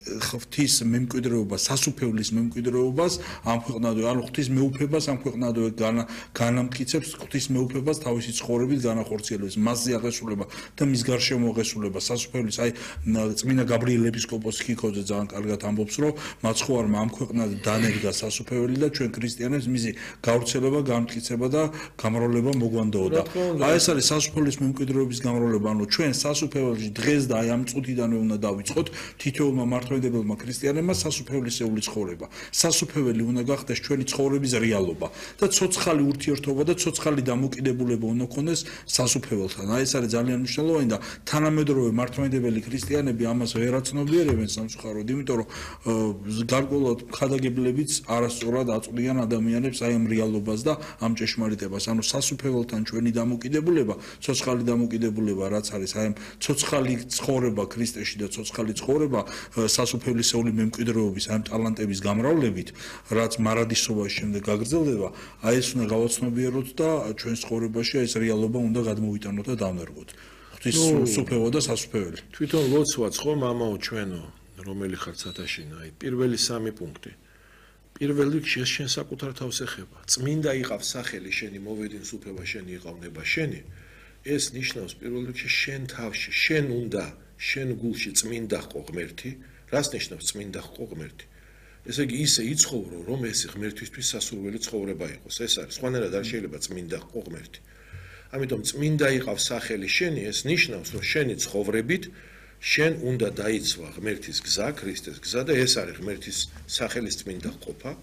ღვთის მემკვიდრეობა, სასუფეველის მემკვიდრეობას ამ ქვეყნადო, ანუ ღვთის მეუფებას ამ ქვეყნადო განამტკიცებს ღვთის მეუფებას თავისი ცხოვრებით განახორციელებს, მასზე აღესრულება და მის გარშემო აღესრულება სასუფეველის, აი წმინდა გაბრიელ ეპისკოპოსი ქიქოძე ძალიან კარგად ამბობს, რომ მაცხოვარმა ამ ქვეყნად დანერგა სასუფეველი და ჩვენ ქრისტიანებს მისი გავრცელება, განმტკიცება და გამრავლება მოგვანდაოდა. აი ეს არის სასუფეველის მემკვიდრეობის გამრავლება, ანუ ჩვენ სასუფეველში დღეს და აი ამ წუთიდანვე უნდა დავიწყოთ თითოეულმა მართლმადიდებელმა ქრისტიანებმა სასუფეველისეული ცხოვრება. სასუფეველი უნდა გახდეს ჩვენი ცხოვრების რეალობა და ცოცხალი ურთიერთობა და ცოცხალი დამოკიდებულება უნდა გქონდეს სასუფეველთან. აი ეს არის ძალიან მნიშვნელოვანი და თანამედროვე მართლმადიდებელი ქრისტიანები ამას ვერ აცნობიერებენ სამწუხაროდ, იმიტომ რომ გარკვეულად ხადაგებლებიც არასწორად აწვდიან ადამიანებს აი ამ რეალობას და ამ ჭეშმარიტებას. ანუ სასუფეველთან ჩვენი დამოკიდებულება, ცოცხალი დამოკიდებულება, რაც არის აი ამ ცოცხალი ცხოვრება ქრისტეში და ცოცხალი ცხოვრება სასუფეველისეული მემკვიდრეობის ამ ტალანტების გამრავლებით, რაც მარადისობაში შემდეგ გაგრძელდება, აი ეს უნდა გავაცნობიეროთ და ჩვენ ცხოვრებაში ეს რეალობა უნდა გადმოვიტანოთ და დავნერგოთ. ღვთის სუფევა და სასუფეველი. თვითონ ლოცვაც ხო მამაო ჩვენო, რომელი ხარ ცათაშინა, აი პირველი 3 პუნქტი. პირველ რიგში ეს შენ საკუთარ თავს ეხება. წმინდა იყავს სახელი შენი, მოვედინ სუფევა შენი იყავ ნება შენი. ეს ნიშნავს პირველ რიგში შენ თავში, შენ უნდა შენ გულში წმინდა ხყო ღმერთი. რას ნიშნავს წმინდა ხყო ღმერთი? ესე იგი ისე იცხოვრო, რომ ეს ღმერთისთვის სასურველი ცხოვრება იყოს. ეს არის, სხვანაირად არ შეიძლება წმინდა ხყო ღმერთი. ამიტომ წმინდა იყავს სახელი შენი, ეს ნიშნავს, რომ შენი ცხოვრებით შენ უნდა დაიცვა ღმერთის გზა, ქრისტეს გზა და ეს არის ღმერთის სახელის წმინდა ყოფა.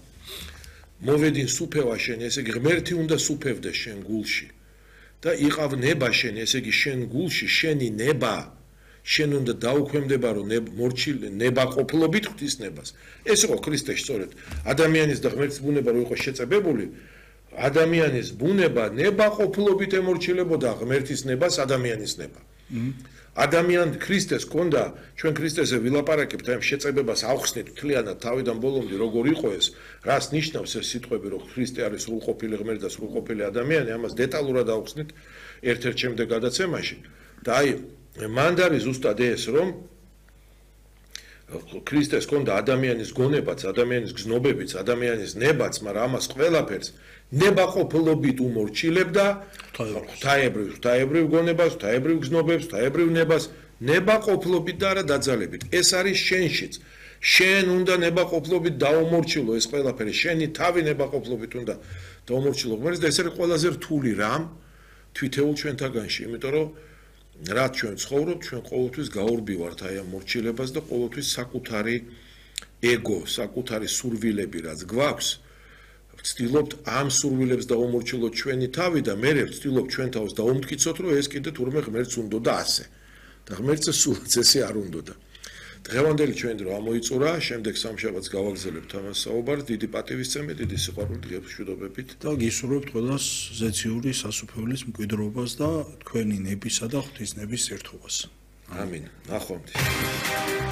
მოვედინ სუფევა შენი, ესე იგი ღმერთი უნდა სუფევდეს შენ გულში. და იყავ ნება შენი, ესე იგი შენ გულში შენი ნება შენ უნდა დაუქვემდებარო ნება ყოფილობით ღვთის ნებას. ეს იყო ქრისტეში სწორედ. ადამიანის და ღმერთის ბუნება რო იყოს შეწებებული, ადამიანის ბუნება ნება ყოფილობით ემორჩილებოდა ღმერთის ნებას ადამიანის ნება. ადამიან ქრისტეს კონდა, ჩვენ ქრისტეზე ვილაპარაკებთ, აი შეწებებას ავხსნით მთლიანად თავიდან ბოლომდე როგორ იყო ეს, რას ნიშნავს ეს სიტყვები, რომ ქრისტე არის სრულყოფილი ღმერთი და სრულყოფილი ადამიანი, ამას დეტალურად ავხსნით ერთ-ერთ შემდეგ გადაცემაში. და აი მანდარი ზუსტად ეს, რომ ქრისტეს კონდა ადამიანის გონებაც, ადამიანის გზნობებიც, ადამიანის ნებაც, მაგრამ ამას ყველაფერს ნებაყოფილობით უმორჩილებდა ღვთაებრივ გონებას, ღვთაებრივ გზნობებს, ღვთაებრივ ნებას, ნებაყოფილობით და არა დაძალებით. ეს არის შენშიც. შენ უნდა ნებაყოფილობით დაუმორჩილო ეს ყველაფერი, შენი თავი ნებაყოფილობით უნდა დაუმორჩილო ღმერთს და ეს არის ყველაზე რთული რამ თვითეულ ჩვენთაგანში, იმიტომ რომ რაც ჩვენ ცხოვრობთ, ჩვენ ყოველთვის გაურბივართ აი ამ მორჩილებას და ყოველთვის საკუთარი ეგო, საკუთარი სურვილები რაც გვაქვს, ვცდილობთ ამ სურვილებს დაუმორჩილოთ ჩვენი თავი და მე ვცდილობ ჩვენ თავს დაუმტკიცოთ, რომ ეს კიდე თურმე ღმერთს უნდა და ასე. და ღმერთს სულაც ესე არ უნდა. დღევანდელი ჩვენი დრო ამოიწურა, შემდეგ სამშაბათს გავაგრძელებთ ამას საუბარს, დიდი პატივისცემით, დიდი სიყვარულით, მშვიდობებით და გისურვებთ ყველას ზეციური სასუფეველის მკვიდრობას და თქვენი ნებისა და ღვთის ნების ერთობას. ამინ. ნახვამდის.